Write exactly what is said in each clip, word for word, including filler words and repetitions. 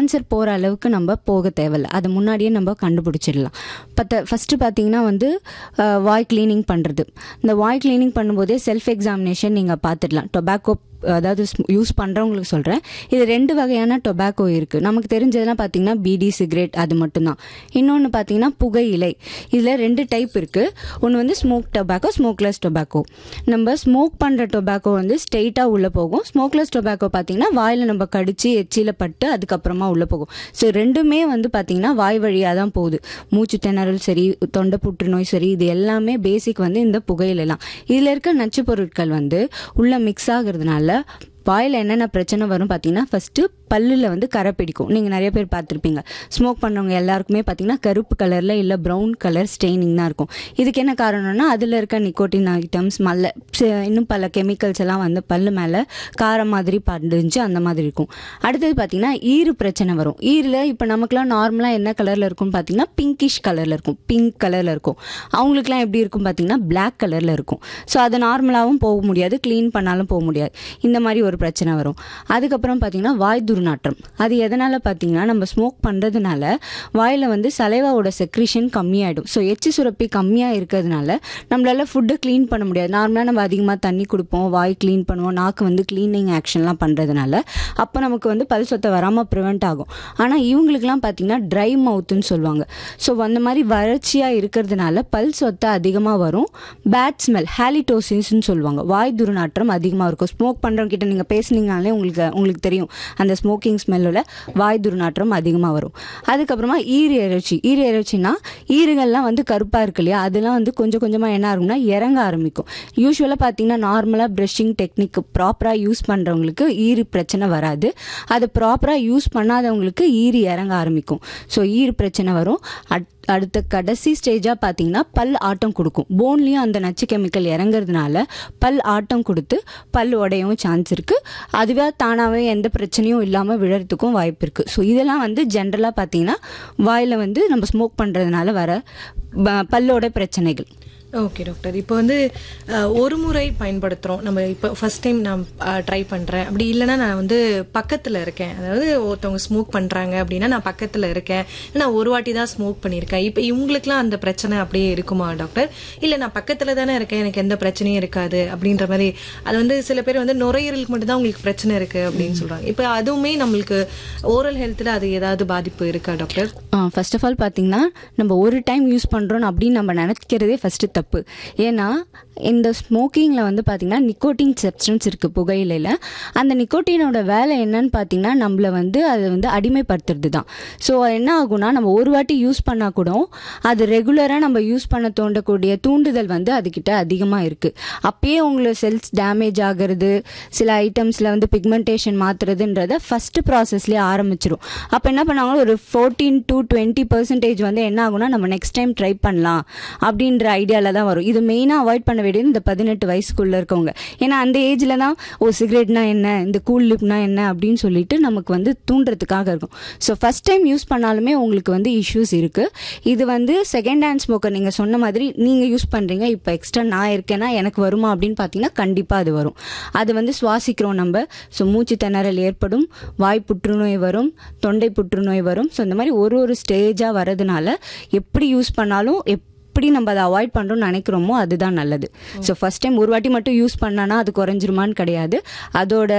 Cancer போகிற அளவுக்கு நம்ம போக தேவையில்லை. அதை முன்னாடியே நம்ம கண்டுபிடிச்சிடலாம். பத்த ஃபஸ்ட்டு பார்த்தீங்கன்னா வந்து வாய் கிளீனிங் பண்ணுறது. இந்த வாய் கிளீனிங் பண்ணும்போதே செல்ஃப் எக்ஸாமினேஷன் நீங்கள் பார்த்துடலாம். டொபாக்கோ அதாவது யூஸ் பண்ணுறவங்களுக்கு சொல்கிறேன். இது ரெண்டு வகையான டொபாக்கோ இருக்குது. நமக்கு தெரிஞ்சதெல்லாம் பார்த்தீங்கன்னா பீடி, சிகரெட் அது மட்டும்தான். இன்னொன்று பார்த்தீங்கன்னா புகையிலை. இதில் ரெண்டு டைப் இருக்குது. ஒன்று வந்து ஸ்மோக் டொபாக்கோ, ஸ்மோக்லெஸ் டொபாக்கோ. நம்ம ஸ்மோக் பண்ணுற டொபாக்கோ வந்து ஸ்ட்ரெயிட்டாக உள்ளே போகும். ஸ்மோக்லெஸ் டொபாக்கோ பார்த்தீங்கன்னா வாயில் நம்ம கடித்து எச்சியில் பட்டு அதுக்கப்புறமா உள்ளே போகும். ஸோ ரெண்டுமே வந்து பார்த்தீங்கன்னா வாய் வழியாக தான் போகுது. மூச்சு திணறல் சரி, தொண்டை புற்றுநோய் சரி, இது எல்லாமே பேசிக் வந்து இந்த புகையிலாம். இதில் இருக்க நச்சு பொருட்கள் வந்து உள்ளே மிக்ஸ் ஆகுறதுனால வாயில் என்னென்ன பிரச்சனை வரும் பார்த்தீங்கன்னா, ஃபஸ்ட்டு பல்லில் வந்து கரை பிடிக்கும். நீங்கள் நிறைய பேர் பார்த்துருப்பீங்க. ஸ்மோக் பண்ணுறவங்க எல்லாருக்குமே பார்த்தீங்கன்னா கருப்பு கலரில் இல்லை ப்ரௌன் கலர் ஸ்டெயினிங் தான் இருக்கும். இதுக்கு என்ன காரணம்னா, அதில் இருக்க நிக்கோட்டின் ஐட்டம்ஸ், மல்ல இன்னும் பல கெமிக்கல்ஸ் எல்லாம் வந்து பல்லு மேலே காரம் மாதிரி படிஞ்சு அந்த மாதிரி இருக்கும். அடுத்தது பார்த்தீங்கன்னா ஈறு பிரச்சனை வரும். ஈரில் இப்போ நமக்குலாம் நார்மலாக என்ன கலரில் இருக்கும்னு பார்த்தீங்கன்னா பிங்கிஷ் கலரில் இருக்கும், பிங்க் கலரில் இருக்கும். அவங்களுக்குலாம் எப்படி இருக்கும் பார்த்தீங்கன்னா பிளாக் கலரில் இருக்கும். ஸோ அது நார்மலாகவும் போக முடியாது, க்ளீன் பண்ணாலும் போக முடியாது. இந்த மாதிரி ஒரு பிரச்சனை வரும். அதுக்கப்புறம் பார்த்தீங்கன்னா வாய் துர்நாற்றம். அது எதனால் பார்த்தீங்கன்னா, நம்ம ஸ்மோக் பண்ணுறதுனால வாயில் வந்து சலைவாவோட செக்ரீஷன் கம்மியாயிடும். ஸோ எச்சி சுரப்பி கம்மியாக இருக்கிறதுனால நம்மளால ஃபுட்டு க்ளீன் பண்ண முடியாது. நார்மலாக நம்ம அதிகமாக தண்ணி கொடுப்போம், வாய் க்ளீன் பண்ணுவோம், நாக்கு வந்து க்ளீனிங் ஆக்ஷன்லாம் பண்ணுறதுனால அப்போ நமக்கு வந்து பல் சொத்தை வராமல் ப்ரிவெண்ட் ஆகும். ஆனால் இவங்களுக்குலாம் பார்த்தீங்கன்னா ட்ரை மவுத்துன்னு சொல்லுவாங்க. ஸோ அந்த மாதிரி வறட்சியாக இருக்கிறதுனால பல் சொத்தை அதிகமாக வரும். பேட் ஸ்மெல், ஹாலிடோசிஸ்ன்னு சொல்லுவாங்க. வாய் துர்நாற்றம் அதிகமாக இருக்கும். ஸ்மோக் பண்ணுறவங்க கிட்ட நீங்கள் பேசுனீங்கனாலே உங்களுக்கு உங்களுக்கு தெரியும், அந்த ஸ்மோக்கிங் ஸ்மெல்லோட வாய் துர்நாற்றம் அதிகமாக வரும். அதுக்கப்புறமா ஈறு இறைச்சி. ஈறு இறைச்சின்னா ஈறுகள்லாம் வந்து கருப்பாக இருக்கு இல்லையா, அதெல்லாம் வந்து கொஞ்சம் கொஞ்சமாக என்ன ஆகும்னா இறங்க ஆரம்பிக்கும். யூஸ்வலாக பார்த்தீங்கன்னா நார்மலாக ப்ரஷிங் டெக்னிக் ப்ராப்பராக யூஸ் பண்ணுறவங்களுக்கு ஈறு பிரச்சனை வராது. அது ப்ராப்பராக யூஸ் பண்ணாதவங்களுக்கு ஈறு இறங்க ஆரம்பிக்கும். ஸோ ஈறு பிரச்சனை வரும். அட் அடுத்த கடைசி ஸ்டேஜாக பார்த்தீங்கன்னா பல் ஆட்டம் கொடுக்கும். போன்லேயும் அந்த நச்சு கெமிக்கல் இறங்குறதுனால பல் ஆட்டம் கொடுத்து பல் உடையவும் சான்ஸ் இருக்குது. அதுவே தானாகவே எந்த பிரச்சனையும் இல்லாமல் விழறதுக்கும் வாய்ப்பு இருக்குது. ஸோ இதெல்லாம் வந்து ஜென்ரலாக பார்த்தீங்கன்னா வாயில் வந்து நம்ம ஸ்மோக் பண்ணுறதுனால வர பல்லோட பிரச்சனைகள். ஓகே டாக்டர், இப்போ வந்து ஒரு முறை பயன்படுத்துகிறோம் நம்ம. இப்போ ஃபர்ஸ்ட் டைம் நான் ட்ரை பண்ணுறேன், அப்படி இல்லைனா நான் வந்து பக்கத்தில் இருக்கேன், அதாவது ஒருத்தவங்க ஸ்மோக் பண்ணுறாங்க அப்படின்னா நான் பக்கத்தில் இருக்கேன், நான் ஒரு வாட்டி தான் ஸ்மோக் பண்ணியிருக்கேன். இப்போ இவங்களுக்குலாம் அந்த பிரச்சனை அப்படியே இருக்குமா டாக்டர்? இல்லை நான் பக்கத்தில் தானே இருக்கேன், எனக்கு எந்த பிரச்சனையும் இருக்காது அப்படின்ற மாதிரி. அது வந்து சில பேர் வந்து நுரையீரலுக்கு மட்டும்தான் உங்களுக்கு பிரச்சனை இருக்குது அப்படின்னு சொல்கிறாங்க. இப்போ அதுவுமே நம்மளுக்கு ஓரல் ஹெல்த்தில் அது ஏதாவது பாதிப்பு இருக்கா டாக்டர்? ஃபர்ஸ்ட் ஆஃப் ஆல் பார்த்தீங்கன்னா, நம்ம ஒரு டைம் யூஸ் பண்ணுறோம் அப்படின்னு நம்ம நினைக்கிறதே ஃபஸ்ட்டு தப்பு. ஏன்னா இந்த ஸ்மோக்கிங்கில் வந்து பார்த்தீங்கன்னா நிக்கோட்டின் சப்ஸ்டன்ஸ் இருக்குது புகையிலையில். அந்த நிக்கோட்டினோட வேலை என்னன்னு பார்த்தீங்கன்னா, நம்மளை வந்து அதை வந்து அடிமைப்படுத்துறது தான். ஸோ என்ன ஆகும்னா, நம்ம ஒரு வாட்டி யூஸ் பண்ணால் கூட அது ரெகுலராக நம்ம யூஸ் பண்ண தோண்டக்கூடிய தூண்டுதல் வந்து அதுக்கிட்ட அதிகமாக இருக்குது. அப்பயே உங்களை செல்ஸ் டேமேஜ் ஆகிறது, சில ஐட்டம்ஸில் வந்து பிக்மெண்டேஷன் மாற்றுறதுன்றத ஃபஸ்ட்டு ப்ராசஸ்லேயே ஆரம்பிச்சிடும். அப்போ என்ன பண்ணாங்கன்னா, ஒரு ஃபோர்டீன் டு டுவெண்ட்டி பர்சன்டேஜ் வந்து என்ன ஆகும்னா, நம்ம நெக்ஸ்ட் டைம் ட்ரை பண்ணலாம் அப்படின்ற ஐடியாவில் தான் வரும். இது மெயினாக அவாய்ட் பண்ண வேண்டியது இந்த பதினெட்டு வயசுக்குள்ளே இருக்கவங்க. ஏன்னா அந்த ஏஜில் தான் ஓ சிகரெட்னா என்ன, இந்த கூல் லிப்னா என்ன அப்படின்னு சொல்லிட்டு நமக்கு வந்து தூண்டுறதுக்காக இருக்கும். ஸோ ஃபஸ்ட் டைம் யூஸ் பண்ணாலுமே உங்களுக்கு வந்து இஷ்யூஸ் இருக்குது. இது வந்து செகண்ட் ஹேண்ட் ஸ்மோக்கர் நீங்கள் சொன்ன மாதிரி நீங்கள் யூஸ் பண்ணுறீங்க, இப்போ எக்ஸ்ட்ரா நான் இருக்கேன்னா எனக்கு வருமா அப்படின்னு பார்த்தீங்கன்னா கண்டிப்பாக அது வரும். அது வந்து சுவாசிக்கிறோம் நம்ம. ஸோ மூச்சு திணறல் ஏற்படும், வாய் புற்றுநோய் வரும், தொண்டை புற்றுநோய் வரும். ஸோ இந்த மாதிரி ஒரு ஒரு ஸ்டேஜாக வரதுனால எப்படி யூஸ் பண்ணாலும் எப்படி நம்ம அதை அவாய்ட் பண்ணுறோம்னு நினைக்கிறோமோ அதுதான் நல்லது. ஸோ ஃபர்ஸ்ட் டைம் ஒரு வாட்டி மட்டும் யூஸ் பண்ணானா அது குறைஞ்சிருமான்னு கிடையாது. அதோட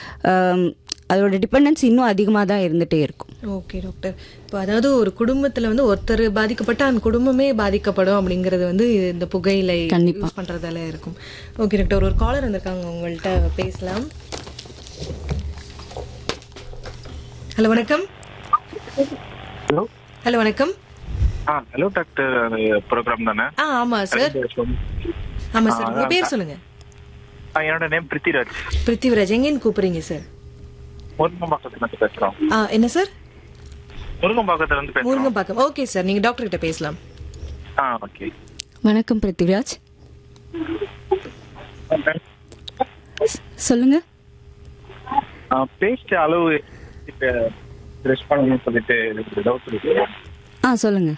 அதோட டிபெண்டன்ஸ் இன்னும் அதிகமாக தான் இருந்துகிட்டே இருக்கும். ஓகே டாக்டர், இப்போ அதாவது ஒரு குடும்பத்தில் வந்து ஒருத்தர் பாதிக்கப்பட்ட அந்த குடும்பமே பாதிக்கப்படும் அப்படிங்கிறது வந்து இந்த புகையிலை யூஸ் பண்ணுறதால இருக்கும். ஓகே டாக்டர், ஒரு காலர் வந்திருக்காங்க, உங்கள்கிட்ட பேசலாம். ஹலோ வணக்கம். ஹலோ ஹலோ வணக்கம். ஆ ஹலோ டாக்டர், ப்ரோக்ராம் தானே? ஆ ஆமாம் சார். ஆமாம் சார், உங்கள் பேர் சொல்லுங்கள். என்னோட நேம் பிருத்திவிராஜ். பிருத்திவிராஜ், எங்கேன்னு கூப்பிடுறீங்க சார்? முருங்கம்பாக்கத்துல இருந்து பேசுறோம். ஆ என்ன சார்? முருங்கம்பாக்கத்துல இருந்து பேசுறோம். முருங்கம்பாக்கம். ஓகே சார், நீங்க டாக்டர் கிட்ட பேசலாம். ஆ ஓகே. வணக்கம் பிருத்திவிராஜ், சொல்லுங்க. பேஸ்ட் அளவு ட்ரெஸ் பண்ணணும்னு சொல்லிட்டு டவுட் இருக்கு. ஆ சொல்லுங்க.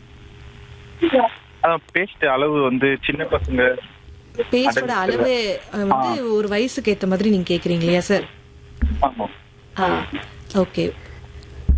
பேஸ்ட் அளவு வந்து சின்ன பசங்க பேஸ்டோட அளவு வந்து ஒரு வயசுக்கு ஏத்த மாதிரி நீங்க கேக்குறீங்க இல்லையா சார்? ஆமா. ஓகே.